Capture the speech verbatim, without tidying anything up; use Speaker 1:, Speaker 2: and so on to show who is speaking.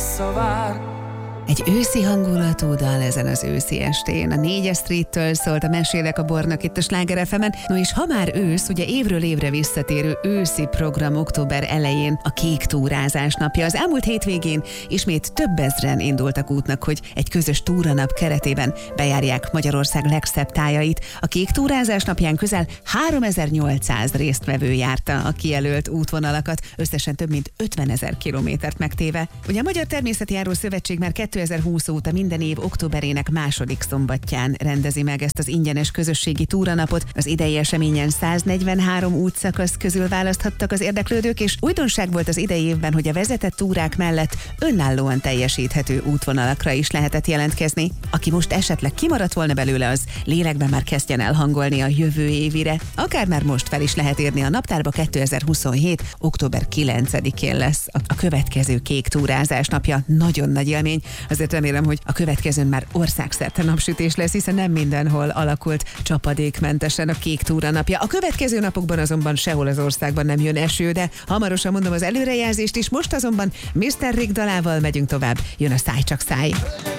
Speaker 1: visszavár.
Speaker 2: Egy őszi hangulatú dal ezen az őszi estén. A négyes Streettől szólt a Mesélek a bornak itt a Sláger ef emen. No és ha már ősz, ugye évről évre visszatérő őszi program október elején a Kék Túrázás napja. Az elmúlt hétvégén ismét több ezren indultak útnak, hogy egy közös túranap keretében bejárják Magyarország legszebb tájait. A Kék Túrázás napján közel háromezer-nyolcszáz résztvevő járta a kijelölt útvonalakat, összesen több mint ötvenezer kilométert megtéve. Ugye a Magyar Természeti Járó Szövetség már kétezer-húsz óta minden év októberének második szombatján rendezi meg ezt az ingyenes közösségi túranapot. Az idei eseményen száznegyvenhárom útszakasz közül választhattak az érdeklődők, és újdonság volt az idei évben, hogy a vezetett túrák mellett önállóan teljesíthető útvonalakra is lehetett jelentkezni. Aki most esetleg kimaradt volna belőle, az lélekben már kezdjen elhangolni a jövő évire. Akár már most fel is lehet írni a naptárba. kétezer-huszonhét. október kilencedikén lesz a következő Kék Túrázás napja. Nagyon nagy élmény. Azért remélem, hogy a következőn már országszerte napsütés lesz, hiszen nem mindenhol alakult csapadékmentesen a Kék Túra napja. A következő napokban azonban sehol az országban nem jön eső, de hamarosan mondom az előrejelzést is. Most azonban miszter Rick dalával megyünk tovább. Jön a Száj csak száj.